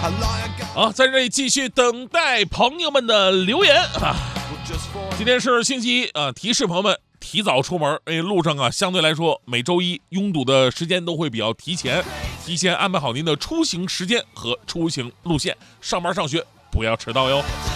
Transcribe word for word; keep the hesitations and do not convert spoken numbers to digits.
啊，在这里继续等待朋友们的留言啊。今天是星期一啊，提示朋友们提早出门，因为路上啊相对来说每周一拥堵的时间都会比较提前，提前安排好您的出行时间和出行路线，上班上学不要迟到哟。